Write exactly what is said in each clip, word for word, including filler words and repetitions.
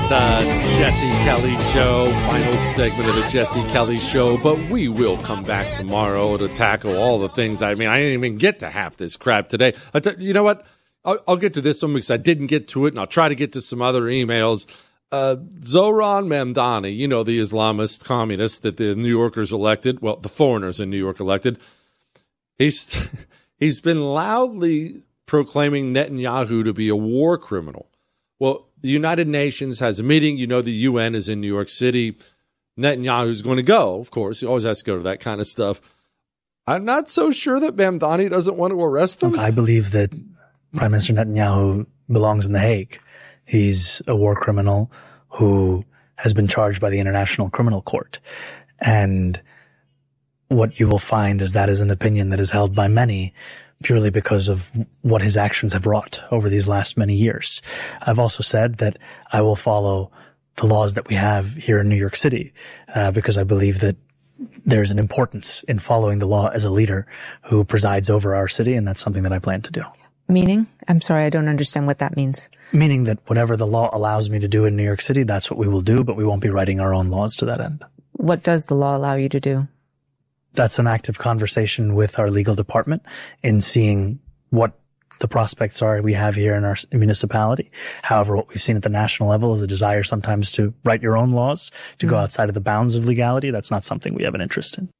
The Jesse Kelly Show, final segment of the Jesse Kelly Show, but we will come back tomorrow to tackle all the things. I mean, I didn't even get to half this crap today. I t- you know what? I'll, I'll get to this one because I didn't get to it, and I'll try to get to some other emails. Uh, Zohran Mamdani, you know, the Islamist communist that the New Yorkers elected, well, the foreigners in New York elected, he's he's been loudly proclaiming Netanyahu to be a war criminal. Well, the United Nations has a meeting. You know, the U N is in New York City. Netanyahu's going to go, of course. He always has to go to that kind of stuff. I'm not so sure that Mamdani doesn't want to arrest him. Look, I believe that Prime Minister Netanyahu belongs in The Hague. He's a war criminal who has been charged by the International Criminal Court. And what you will find is that is an opinion that is held by many purely because of what his actions have wrought over these last many years. I've also said that I will follow the laws that we have here in New York City, uh, because I believe that there's an importance in following the law as a leader who presides over our city, and that's something that I plan to do. Meaning? I'm sorry, I don't understand what that means. Meaning that whatever the law allows me to do in New York City, that's what we will do, but we won't be writing our own laws to that end. What does the law allow you to do? That's an active conversation with our legal department in seeing what the prospects are we have here in our municipality. However, what we've seen at the national level is a desire sometimes to write your own laws, to mm-hmm. go outside of the bounds of legality. That's not something we have an interest in.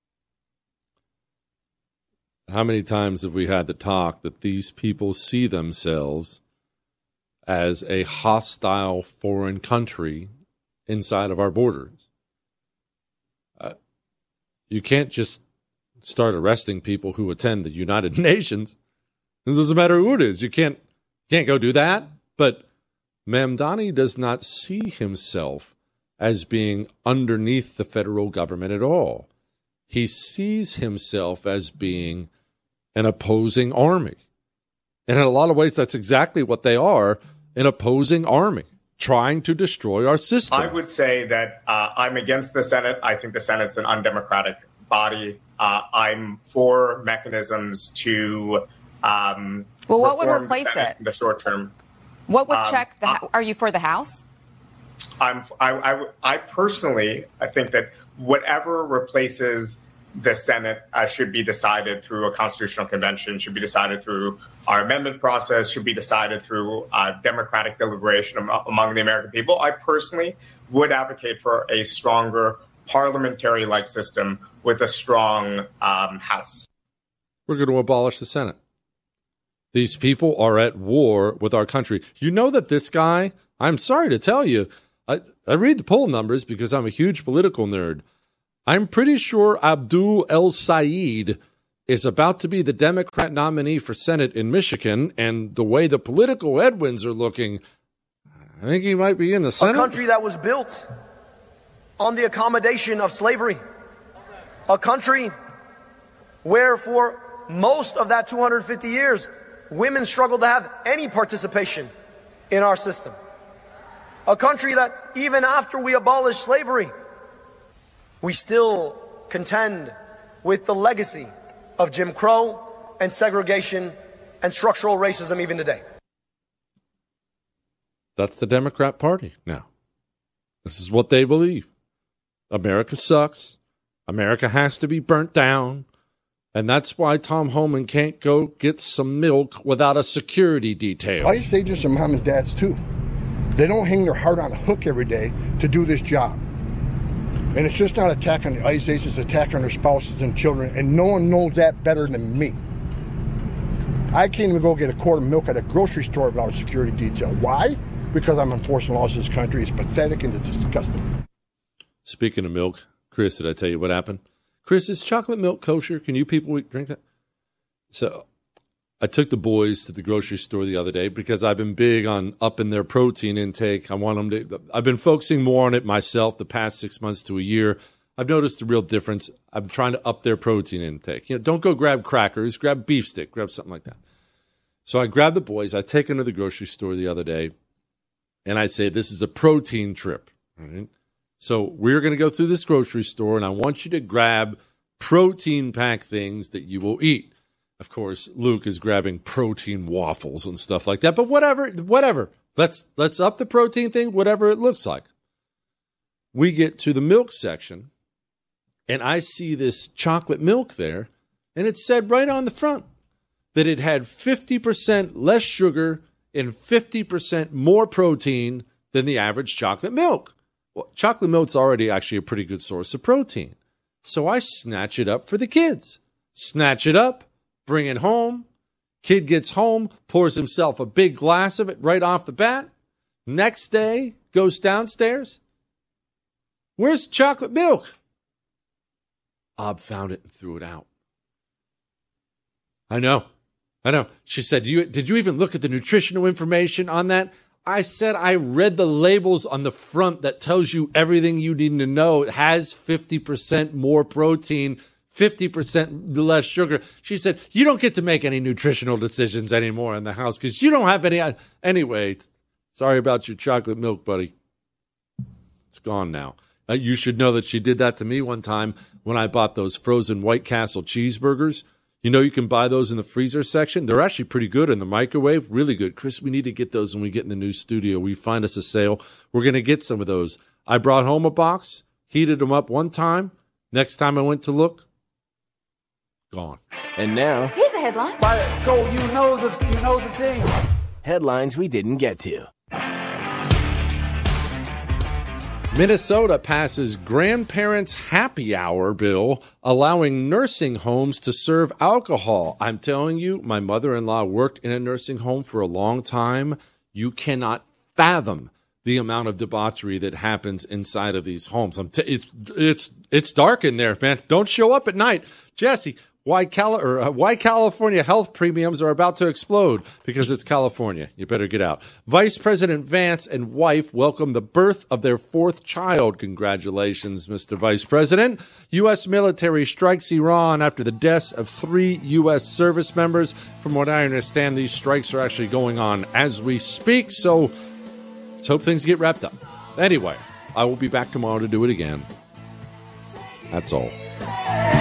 How many times have we had the talk that these people see themselves as a hostile foreign country inside of our borders? Uh, you can't just start arresting people who attend the United Nations. It doesn't matter who it is. You can't can't go do that. But Mamdani does not see himself as being underneath the federal government at all. He sees himself as being an opposing army. And in a lot of ways, that's exactly what they are, an opposing army, trying to destroy our system. I would say that uh, I'm against the Senate. I think the Senate's an undemocratic body. Uh, I'm for mechanisms to um, well, what would replace it in the short term? What would um, check the? I, Are you for the House? I'm. I, I, I personally, I think that whatever replaces the Senate uh, should be decided through a constitutional convention, should be decided through our amendment process, should be decided through uh, democratic deliberation am- among the American people. I personally would advocate for a stronger parliamentary-like system with a strong um, House. We're going to abolish the Senate. These people are at war with our country. You know that this guy, I'm sorry to tell you, I, I read the poll numbers because I'm a huge political nerd. I'm pretty sure Abdul El-Sayed is about to be the Democrat nominee for Senate in Michigan, and the way the political headwinds are looking, I think he might be in the Senate. A country that was built on the accommodation of slavery. A country where for most of that two hundred fifty years, women struggled to have any participation in our system. A country that even after we abolished slavery, we still contend with the legacy of Jim Crow and segregation and structural racism even today. That's the Democrat Party now. This is what they believe. America sucks. America has to be burnt down. And that's why Tom Homan can't go get some milk without a security detail. ICE agents are mom and dads too. They don't hang their heart on a hook every day to do this job. And it's just not attack on the ICE agents, attack on their spouses and children, and no one knows that better than me. I can't even go get a quart of milk at a grocery store without a security detail. Why? Because I'm enforcing laws in this country. It's pathetic and it's disgusting. Speaking of milk, Chris, did I tell you what happened? Chris, is chocolate milk kosher? Can you people drink that? So I took the boys to the grocery store the other day because I've been big on upping their protein intake. I want them to. I've been focusing more on it myself the past six months to a year. I've noticed a real difference. I'm trying to up their protein intake. You know, don't go grab crackers, grab beef stick, grab something like that. So I grabbed the boys. I take them to the grocery store the other day, and I say, this is a protein trip. All right? So we're going to go through this grocery store, and I want you to grab protein pack things that you will eat. Of course, Luke is grabbing protein waffles and stuff like that, but whatever, whatever. Let's let's up the protein thing, whatever it looks like. We get to the milk section, and I see this chocolate milk there, and it said right on the front that it had fifty percent less sugar and fifty percent more protein than the average chocolate milk. Well, chocolate milk's already actually a pretty good source of protein. So I snatch it up for the kids. Snatch it up, bring it home. Kid gets home, pours himself a big glass of it right off the bat. Next day, goes downstairs. Where's chocolate milk? Ob found it and threw it out. I know. I know. She said, you, did you even look at the nutritional information on that? I said I read the labels on the front that tells you everything you need to know. It has fifty percent more protein, fifty percent less sugar. She said, you don't get to make any nutritional decisions anymore in the house because you don't have any. Anyway, sorry about your chocolate milk, buddy. It's gone now. Uh, you should know that she did that to me one time when I bought those frozen White Castle cheeseburgers. You know, you can buy those in the freezer section. They're actually pretty good in the microwave. Really good. Chris, we need to get those when we get in the new studio. We find us a sale. We're going to get some of those. I brought home a box, heated them up one time. Next time I went to look, gone. And now, here's a headline. But go, you know the, you know the thing. Headlines we didn't get to. Minnesota passes grandparents' happy hour bill, allowing nursing homes to serve alcohol. I'm telling you, my mother-in-law worked in a nursing home for a long time. You cannot fathom the amount of debauchery that happens inside of these homes. I'm t- it's it's it's dark in there, man. Don't show up at night, Jesse. Why Cali- or, uh, why California health premiums are about to explode? Because it's California. You better get out. Vice President Vance and wife welcome the birth of their fourth child. Congratulations, Mister Vice President. U S military strikes Iran after the deaths of three U S service members. From what I understand, these strikes are actually going on as we speak. So let's hope things get wrapped up. Anyway, I will be back tomorrow to do it again. That's all.